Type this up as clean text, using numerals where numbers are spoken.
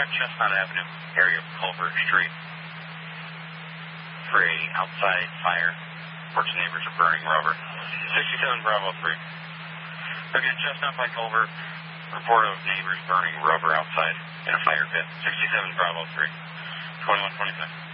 Chestnut Avenue, area of Culver Street, for a outside fire. Reports neighbors are burning rubber. 67 Bravo 3. Again, Chestnut by Culver. Report of neighbors burning rubber outside in a fire pit. 67 Bravo 3. 2125.